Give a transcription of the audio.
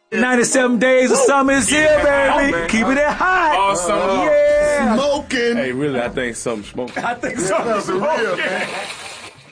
97 days of summer is here, baby. Keeping it hot. All summer. Yeah. Smoking. Hey, really, I think something's smoking. I think something's That's real, smoking. man.